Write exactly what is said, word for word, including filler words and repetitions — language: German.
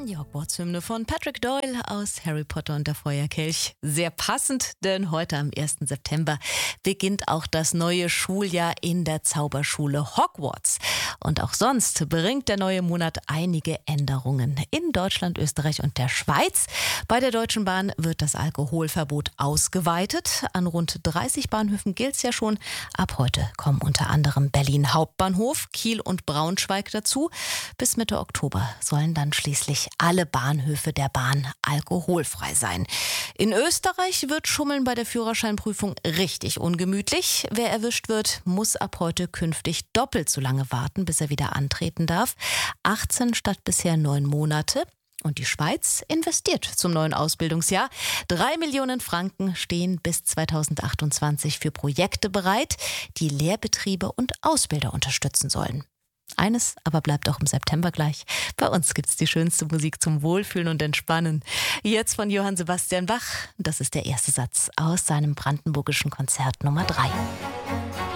Die Hogwarts-Hymne von Patrick Doyle aus Harry Potter und der Feuerkelch. Sehr passend, denn heute am ersten September beginnt auch das neue Schuljahr in der Zauberschule Hogwarts. Und auch sonst bringt der neue Monat einige Änderungen in Deutschland, Österreich und der Schweiz. Bei der Deutschen Bahn wird das Alkoholverbot ausgeweitet. An rund dreißig Bahnhöfen gilt es ja schon. Ab heute kommen unter anderem Berlin Hauptbahnhof, Kiel und Braunschweig dazu. Bis Mitte Oktober sollen dann schließlich alle Bahnhöfe der Bahn alkoholfrei sein. In Österreich wird Schummeln bei der Führerscheinprüfung richtig ungemütlich. Wer erwischt wird, muss ab heute künftig doppelt so lange warten, bis er wieder antreten darf. achtzehn statt bisher neun Monate. Und die Schweiz investiert zum neuen Ausbildungsjahr. Drei Millionen Franken stehen bis zweitausendachtundzwanzig für Projekte bereit, die Lehrbetriebe und Ausbilder unterstützen sollen. Eines aber bleibt auch im September gleich. Bei uns gibt's die schönste Musik zum Wohlfühlen und Entspannen. Jetzt von Johann Sebastian Bach. Das ist der erste Satz aus seinem brandenburgischen Konzert Nummer drei.